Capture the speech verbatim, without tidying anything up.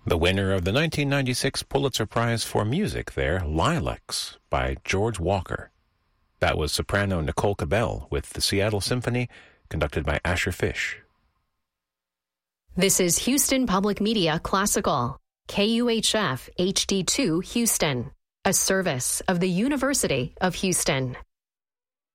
The winner of the nineteen ninety-six Pulitzer Prize for Music there, Lilacs by George Walker. That was soprano Nicole Cabell with the Seattle Symphony, conducted by Asher Fish. This is Houston Public Media Classical, K U H F H D two Houston, a service of the University of Houston.